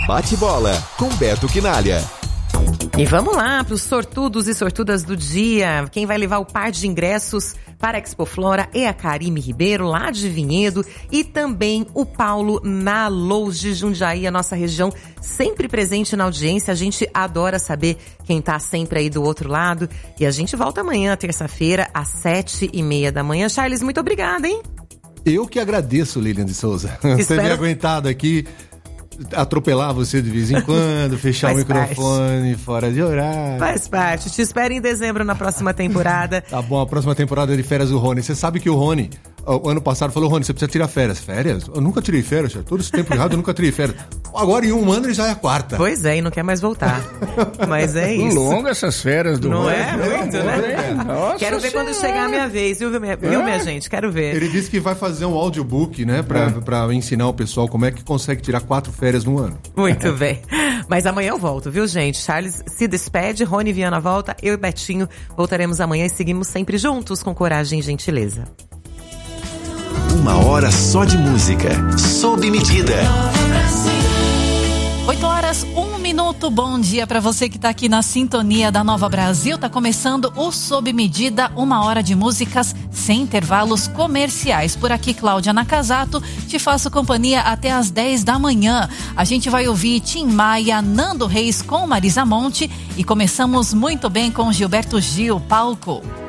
Bate-bola com Beto Quinalha. E vamos lá para os sortudos e sortudas do dia. Quem vai levar o par de ingressos para a Expoflora é a Karime Ribeiro, lá de Vinhedo, e também o Paulo na Lous de Jundiaí, a nossa região sempre presente na audiência. A gente adora saber quem está sempre aí do outro lado. E a gente volta amanhã, terça-feira, às 7:30 da manhã. Charles, muito obrigada, hein? Eu que agradeço, Lilian de Souza. Ter me aguentado aqui, atropelar você de vez em quando, fechar o microfone fora de horário. Faz parte. Te espero em dezembro na próxima temporada. Tá bom, a próxima temporada é de férias do Rony. Você sabe que o Rony, ano passado, falou: Rony, você precisa tirar férias. Férias? Eu nunca tirei férias, todo esse tempo errado eu nunca tirei férias. Agora em um ano ele já é a quarta. Pois é, e não quer mais voltar. Mas é isso. Longa essas férias do Não Rony. é muito, né? Nossa, quero ver quando chegar a minha vez, viu, minha gente? Quero ver. Ele disse que vai fazer um audiobook, né, pra ensinar o pessoal como é que consegue tirar 4 férias num ano. Muito bem. Mas amanhã eu volto, viu, gente? Charles se despede, Rony Viana volta, eu e Betinho voltaremos amanhã e seguimos sempre juntos com coragem e gentileza. 1 hora só de música, sob medida. 8h01. Bom dia para você que tá aqui na sintonia da Nova Brasil. Tá começando o Sob Medida, 1 hora de músicas sem intervalos comerciais. Por aqui, Cláudia Nakazato, te faço companhia até às 10 da manhã. A gente vai ouvir Tim Maia, Nando Reis com Marisa Monte e começamos muito bem com Gilberto Gil, Palco.